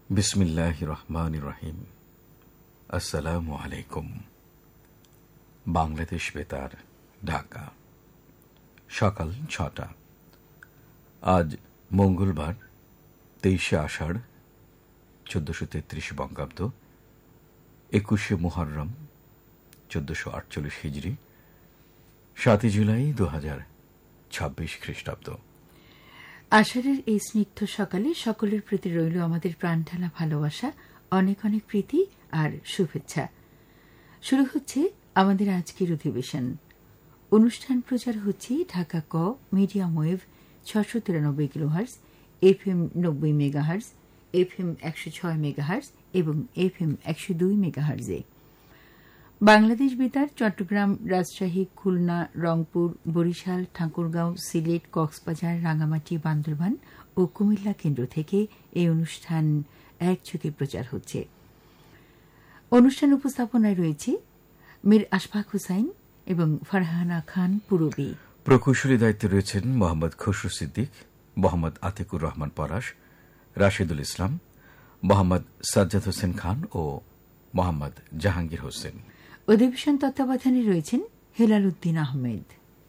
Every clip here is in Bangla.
বিসমিল্লাহির রহমানির রহিম। আসসালামু আলাইকুম। বাংলাদেশ বেতার, ঢাকা, সকাল ৬টা। আজ মঙ্গলবার ২৩শে আষাঢ় ১৪৩৩ বঙ্গাব্দ, ২১শে মুহররম ১৪৪৮ হিজরি, ৭ জুলাই ২০২৬ খ্রিস্টাব্দ। আষাঢ়ের এই স্নিগ্ধ সকালে সকলের প্রতি রইল আমাদের প্রাণঢালা ভালোবাসা, অনেক অনেক প্রীতি আর শুভেচ্ছা। শুরু হচ্ছে আমাদের আজকের অধিবেশন। অনুষ্ঠান প্রচার হচ্ছে ঢাকা ক medium wave ৬৯৩ kilohertz, FM ৯০ megahertz, FM ১০৬ megahertz এবং FM ১০২ মেগাহার্জে। বাংলাদেশ বেতার চট্টগ্রাম, রাজশাহী, খুলনা, রংপুর, বরিশাল, ঠাকুরগাঁও, সিলেট, কক্সবাজার, রাঙামাটি, বান্দরবান ও কুমিল্লা কেন্দ্র থেকে এই অনুষ্ঠান একযোগে প্রচার হচ্ছে। অনুষ্ঠান উপস্থাপনায় রয়েছে মীর আশফাক হুসাইন এবং ফারহানা খান পুরবী। প্রকৌশলী দায়িত্বে রয়েছেন মোহাম্মদ খসরু সিদ্দিক, মোহাম্মদ আতিকুর রহমান পলাশ, রাশেদুল ইসলাম, মোহাম্মদ সাজ্জাদ হোসেন খান ও মোহাম্মদ জাহাঙ্গীর হোসেন। অধিবেশন তত্ত্বাবধানে রয়েছেন হেলাল উদ্দিন আহমেদ।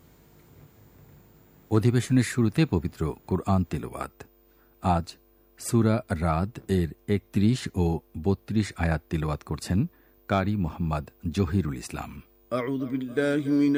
অধিবেশনের শুরুতে পবিত্র কুরআন তেলাওয়াত। আজ সূরা রাদ এর ৩১ ও ৩২ আয়াত তেলাওয়াত করছেন কারি মোহাম্মদ জহিরুল ইসলাম।